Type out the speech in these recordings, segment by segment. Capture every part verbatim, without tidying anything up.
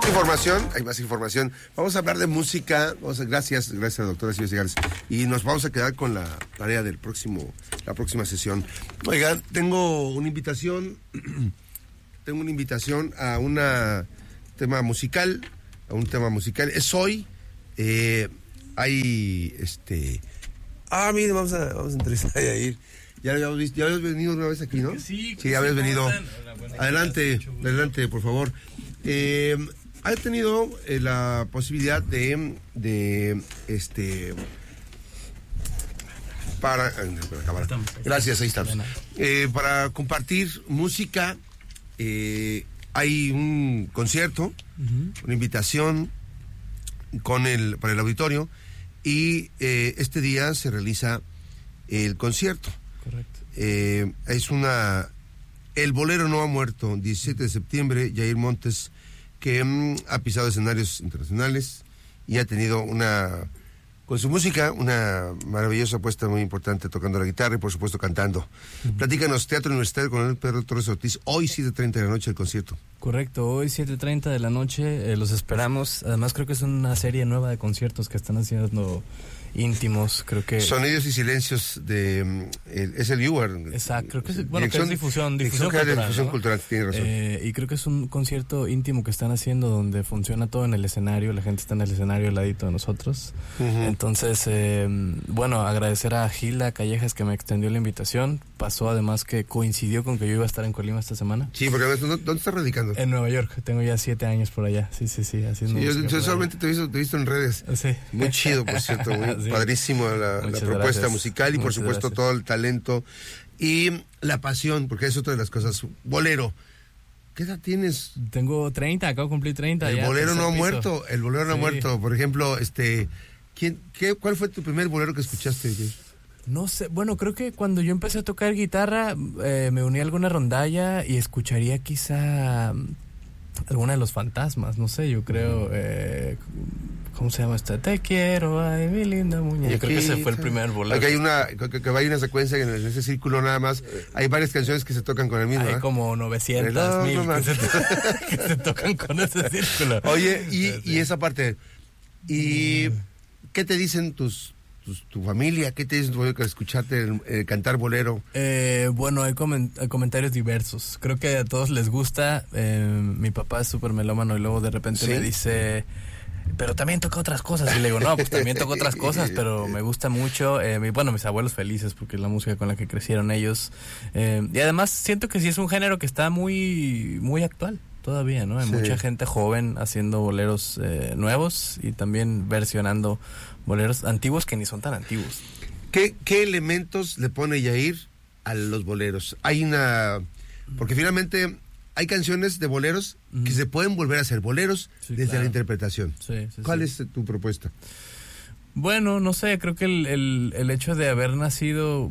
Información, hay más información. Vamos a hablar de música. Vamos a, gracias, gracias, doctora Silvia Segares. Y nos vamos a quedar con la tarea del próximo, la próxima sesión. Oigan, tengo una invitación, tengo una invitación a un tema musical, a un tema musical. Es hoy. Eh, hay, este, ah, mire, vamos a, vamos a entrevistar a Yair. Ya habíamos visto, ya habías venido una vez aquí, ¿no? Sí, sí, ya habías venido. Hola, bueno, adelante, adelante, por favor. Eh, ha tenido eh, la posibilidad de, de, este, para, para gracias, ahí estamos. Eh, para compartir música, eh, hay un concierto, uh-huh. una invitación con el para el auditorio y eh, este día se realiza el concierto. Correcto. Eh, es una... El bolero no ha muerto, diecisiete de septiembre, Yair Montes, que mm, ha pisado escenarios internacionales y ha tenido una... Con su música, una maravillosa apuesta muy importante, tocando la guitarra y, por supuesto, cantando. Uh-huh. Platícanos, Teatro Universitario con el Pedro Torres Ortiz, hoy siete treinta de la noche el concierto. Correcto, hoy siete treinta de la noche, eh, los esperamos. Además, creo que es una serie nueva de conciertos que están haciendo íntimos, creo que... Sonidos y silencios de... Eh, es el U R. Exacto, creo que es, bueno, que es difusión, difusión, difusión cultural, difusión ¿no? cultural, tiene razón. Eh, y creo que es un concierto íntimo que están haciendo donde funciona todo en el escenario, la gente está en el escenario al ladito de nosotros. Uh-huh. Entonces, eh, bueno, agradecer a Gilda Callejas que me extendió la invitación. Pasó además que coincidió con que yo iba a estar en Colima esta semana. Sí, porque ¿dónde, dónde estás radicando? En Nueva York, tengo ya siete años por allá, sí, sí, sí. Haciendo sí yo, yo solamente te he, visto, te he visto en redes. Sí. Muy chido, por cierto, muy sí. padrísimo la, la propuesta gracias. musical y, Muchas por supuesto, gracias. todo el talento y la pasión, porque es otra de las cosas. Bolero. ¿Qué edad tienes? Tengo treinta, acabo de cumplir treinta. El ya, bolero no ha piso. muerto, el bolero no sí. ha muerto. Por ejemplo, este, ¿quién, qué, ¿cuál fue tu primer bolero que escuchaste? No sé, bueno, creo que cuando yo empecé a tocar guitarra, eh, me uní a alguna rondalla y escucharía quizá alguna de Los Fantasmas, no sé, yo creo, eh, ¿cómo se llama esta? Te quiero, ay, mi linda muñeca. Yo creo que ese fue el primer bolero. Aquí hay una, que, que vaya una secuencia en, en ese círculo nada más, hay varias canciones que se tocan con el mismo, Hay ¿eh? como novecientas mil no, que, se to- que se tocan con ese círculo. Oye, y, sí. y esa parte, ¿y mm. qué te dicen tus... Tu, tu familia, ¿qué te dicen tu que escucharte eh, cantar bolero? Eh, bueno, hay, coment- hay comentarios diversos. Creo que a todos les gusta. Eh, mi papá es súper melómano y luego de repente ¿Sí? me dice, pero también toca otras cosas. Y le digo, no, pues también toco otras cosas, pero me gusta mucho. Eh, mi, bueno, mis abuelos felices porque es la música con la que crecieron ellos. Eh, y además siento que sí es un género que está muy, muy actual todavía, ¿no? Hay sí. mucha gente joven haciendo boleros eh, nuevos y también versionando boleros antiguos que ni son tan antiguos. ¿Qué, qué elementos le pone Yair a los boleros? Hay una... Porque finalmente hay canciones de boleros uh-huh. que se pueden volver a hacer boleros sí, desde claro. la interpretación. Sí, sí, ¿Cuál sí. es tu propuesta? Bueno, no sé, creo que el, el, el hecho de haber nacido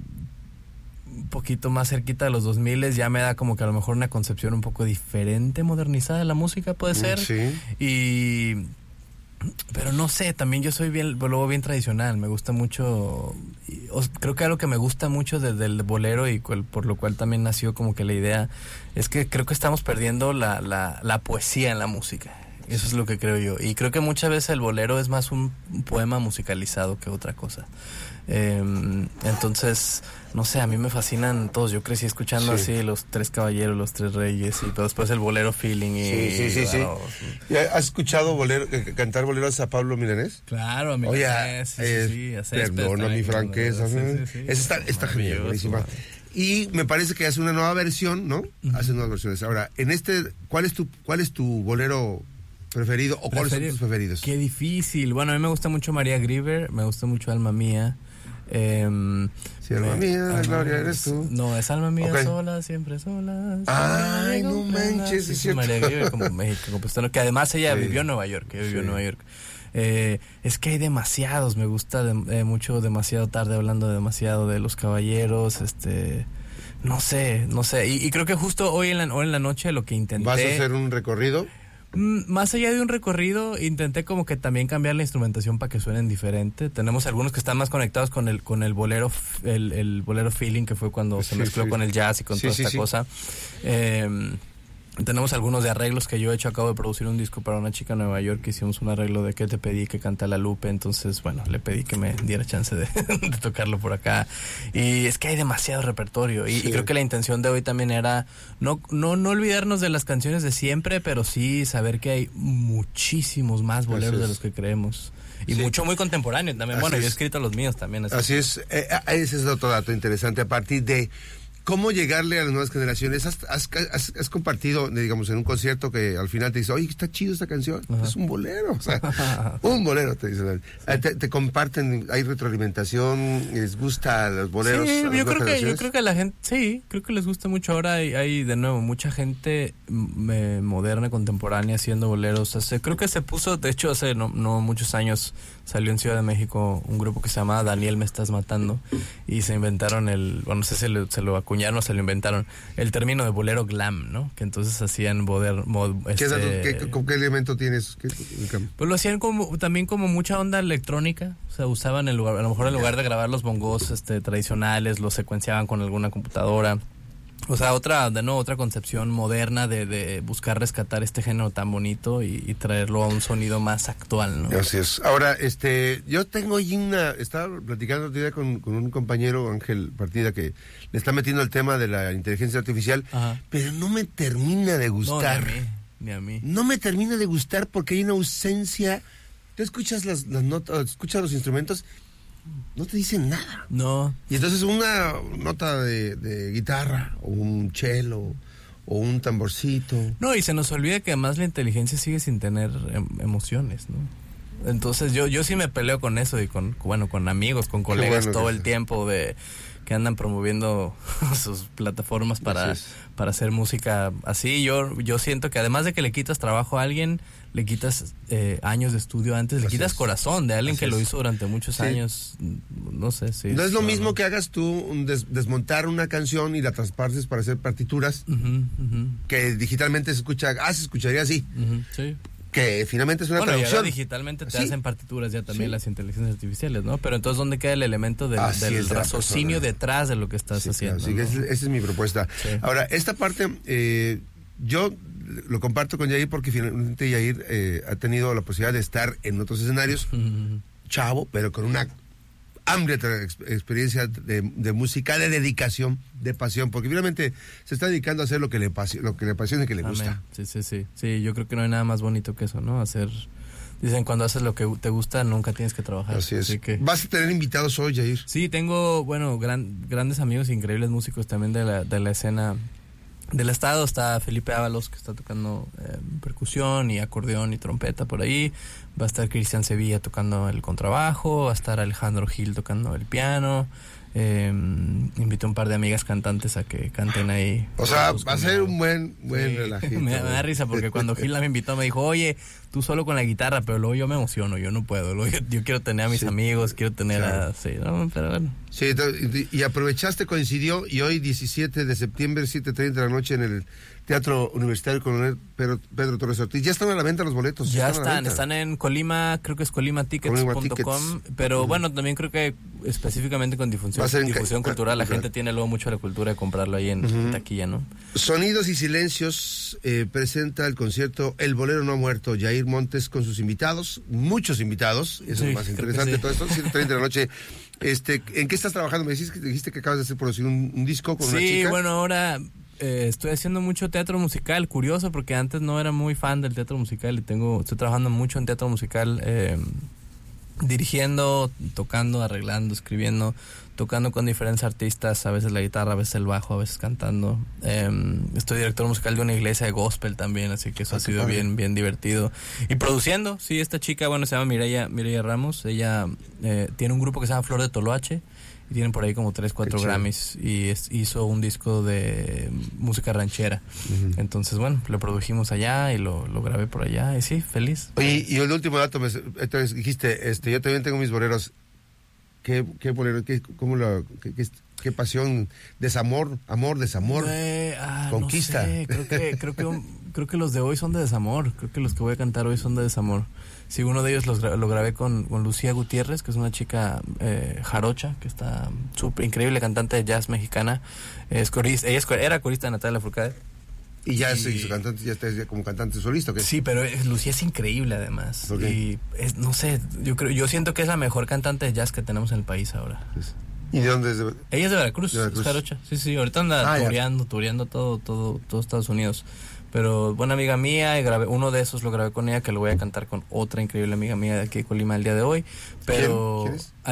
un poquito más cerquita de los dos mil ya me da como que a lo mejor una concepción un poco diferente, modernizada de la música, puede ser. Sí. Y... Pero no sé, también yo soy bien, luego bien tradicional, me gusta mucho, y, os, creo que algo que me gusta mucho desde el bolero y cual, por lo cual también nació como que la idea, es que creo que estamos perdiendo la, la, la poesía en la música, eso es lo que creo yo, y creo que muchas veces el bolero es más un poema musicalizado que otra cosa. Eh, entonces, no sé, a mí me fascinan todos. Yo crecí escuchando sí. así Los Tres Caballeros, Los Tres Reyes y después el bolero feeling. Y, sí, sí, sí, wow, sí. sí. ¿Has escuchado bolero, eh, cantar boleros a Pablo Milanés? Claro, a Milanés. Oye, sí, sí, sí, perdona mi franqueza. Sí, sí, sí. Esa está, está genial, buenísima. Y me parece que hace una nueva versión, ¿no? Uh-huh. Hace nuevas versiones. Ahora, en este, ¿cuál es tu, cuál es tu bolero preferido o cuáles son tus preferidos? Qué difícil. Bueno, a mí me gusta mucho María Grieber, me gusta mucho Alma Mía. Eh, si alma me, mía, la gloria eres tú. No, es alma mía okay. sola, siempre sola. Ay, no manches, es cierto. María Grieber como México, compositora, que además ella sí. vivió en Nueva York, ella vivió sí. en Nueva York. Eh, es que hay demasiados, me gusta de, eh, mucho Demasiado Tarde, hablando de demasiado de Los Caballeros, este... No sé, no sé. Y, y creo que justo hoy en, la, hoy en la noche lo que intenté... ¿Vas a hacer un recorrido? Más allá de un recorrido, intenté como que también cambiar la instrumentación para que suenen diferente. Tenemos algunos que están más conectados con el con el bolero el, el bolero feeling, que fue cuando sí, se mezcló sí. con el jazz y con sí, toda sí, esta sí. cosa. Eh, Tenemos algunos de arreglos que yo he hecho. Acabo de producir un disco para una chica en Nueva York que hicimos un arreglo de que te pedí que canta La Lupe. Entonces, bueno, le pedí que me diera chance de, de tocarlo por acá. Y es que hay demasiado repertorio. Y, sí. y creo que la intención de hoy también era no, no, no olvidarnos de las canciones de siempre, pero sí saber que hay muchísimos más boleros de los que creemos. Y sí. mucho muy contemporáneo también. Así bueno, es. Yo he escrito los míos también. Así, así es. Eh, ese es otro dato interesante. A partir de cómo llegarle a las nuevas generaciones, has, has, has, has compartido, digamos, en un concierto que al final te dice, oye, está chido esta canción, ajá. es un bolero, o sea, un bolero, te dicen. Sí. Te, te comparten, hay retroalimentación, les gusta los boleros. Sí, yo creo que yo creo que a la gente, sí, creo que les gusta mucho. Ahora hay, hay de nuevo, mucha gente eh, moderna, contemporánea, haciendo boleros. O sea, creo que se puso, de hecho, hace no, no muchos años, salió en Ciudad de México un grupo que se llamaba Daniel Me Estás Matando, y se inventaron el, bueno, no sé si se lo, se lo acuñaron o se lo inventaron, el término de bolero glam, ¿no? Que entonces hacían boder, mod, ¿Qué, este, ¿qué, ¿Con qué elemento tienes? ¿Qué, pues lo hacían como, también como mucha onda electrónica, o sea, usaban el lugar, a lo mejor en lugar de grabar los bongos este, tradicionales, los secuenciaban con alguna computadora. O sea, otra, de nuevo, otra concepción moderna de, de buscar rescatar este género tan bonito y, y traerlo a un sonido más actual, ¿no? Así es. Ahora, este, yo tengo ahí una, estaba platicando otro día con, con un compañero, Ángel Partida, que le está metiendo el tema de la inteligencia artificial, ajá. pero no me termina de gustar. No, ni a mí, ni a mí. No me termina de gustar porque hay una ausencia. Tú escuchas las, las notas, escuchas los instrumentos, no te dicen nada. No. Y entonces una nota de, de guitarra, o un cello, o un tamborcito. No, y se nos olvida que además la inteligencia sigue sin tener em, emociones, ¿no? Entonces yo yo sí me peleo con eso y con, bueno, con amigos, con colegas bueno todo el tiempo de que andan promoviendo sus plataformas para, para hacer música así. Yo yo siento que además de que le quitas trabajo a alguien, le quitas eh, años de estudio antes, así le quitas es. corazón de alguien así que es. lo hizo durante muchos sí. años, no sé. Sí, no es lo no, mismo no. que hagas tú un des, desmontar una canción y la transpartes para hacer partituras, uh-huh, uh-huh. que digitalmente se escucha, ah, se escucharía así. Uh-huh, sí. Que finalmente es una bueno, traducción. Bueno, digitalmente te ¿Sí? hacen partituras ya también sí. las inteligencias artificiales, ¿no? Pero entonces, ¿dónde queda el elemento del, del raciocinio detrás de lo que estás sí, haciendo? Claro, sí, ¿no? esa, esa es mi propuesta. Sí. Ahora, esta parte, eh, yo lo comparto con Yair porque finalmente Yair eh, ha tenido la posibilidad de estar en otros escenarios, uh-huh. chavo, pero con una amplia experiencia de, de música, de dedicación, de pasión, porque finalmente se está dedicando a hacer lo que le apasiona, lo que le apasiona y que le Amén. gusta. Sí, sí, sí. Sí, yo creo que no hay nada más bonito que eso, ¿no? Hacer, dicen, cuando haces lo que te gusta, nunca tienes que trabajar. Así es. Así que, ¿vas a tener invitados hoy, Yair? Sí, tengo, bueno, gran, grandes amigos, increíbles músicos también de la, de la escena del estado. Está Felipe Ábalos, que está tocando eh, percusión y acordeón y trompeta por ahí. Va a estar Cristian Sevilla tocando el contrabajo. Va a estar Alejandro Gil tocando el piano. Eh, invito a un par de amigas cantantes a que canten ahí. O sea, va a ser un buen buen sí. relajito. me, me da risa porque cuando Gil me invitó me dijo, oye, tú solo con la guitarra, pero luego yo me emociono, yo no puedo. Luego yo, yo quiero tener a mis sí. amigos, quiero tener claro. a... Sí, no, pero bueno. Sí, y aprovechaste, coincidió, y hoy diecisiete de septiembre, siete treinta de la noche en el Teatro Universitario Coronel Pedro, Pedro Torres Ortiz. Ya están a la venta los boletos. Ya están, están, están en Colima, creo que es colima tickets punto com, pero uh-huh. bueno, también creo que específicamente con difusión, difusión ca- cultural, la gente tiene luego mucho la cultura de comprarlo ahí en uh-huh. taquilla, ¿no? Sonidos y Silencios eh, presenta el concierto El Bolero No ha Muerto, Yair Montes con sus invitados, muchos invitados, eso sí, es lo más interesante, sí. todo esto, siete treinta de la noche. Este, ¿en qué estás trabajando? Me dijiste que, dijiste que acabas de hacer producir un, un disco con sí, una chica. Sí, bueno, ahora eh, estoy haciendo mucho teatro musical, curioso, porque antes no era muy fan del teatro musical y tengo, estoy trabajando mucho en teatro musical, eh, dirigiendo, tocando, arreglando, escribiendo, tocando con diferentes artistas, a veces la guitarra, a veces el bajo, a veces cantando. Eh, estoy director musical de una iglesia de gospel también, así que eso ah, ha sido padre. bien bien divertido. Y produciendo, sí, esta chica, bueno, se llama Mireya, Mireya Ramos, ella eh, tiene un grupo que se llama Flor de Toloache, y tienen por ahí como tres, cuatro Grammys, y es, hizo un disco de música ranchera. Uh-huh. Entonces, bueno, lo produjimos allá y lo, lo grabé por allá, y sí, feliz. Oye, y el último dato, me, entonces dijiste, este, yo también tengo mis boleros. ¿Qué, qué bolero, qué, cómo la, qué, qué, qué pasión, desamor, amor, desamor, eh, ah, conquista? No sé. Creo que, creo que, un, creo que los de hoy son de desamor, creo que los que voy a cantar hoy son de desamor. Sí, uno de ellos los, lo grabé con, con Lucía Gutiérrez, que es una chica eh, jarocha, que está súper increíble, cantante de jazz mexicana. Es corista, ella es, era corista de Natalia Lafourcade. Y ya es, y... cantante, ya está como cantante solista, ¿o qué? Sí, pero es, Lucía es increíble además. Okay. Y es, no sé, yo creo, yo siento que es la mejor cantante de jazz que tenemos en el país ahora. Pues, ¿y de dónde es? De... Ella es de Veracruz, de Veracruz. Es jarocha. Sí, sí, ahorita anda ah, tureando, tureando todo, todo, todo Estados Unidos. Pero buena amiga mía, y grabé, uno de esos lo grabé con ella, que lo voy a cantar con otra increíble amiga mía de aquí de Colima el día de hoy. Pero ¿Quién? ¿Quién es?